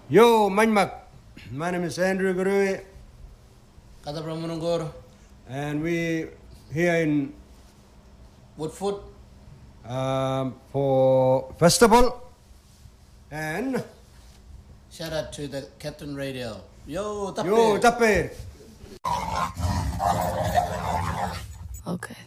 Yo, Manmak. My name is Andrew Gurui. Kata Pramunangor. And we here in Woodfoot. For festival. And Shout out to the Captain Radio. Yo, Tape. Okay.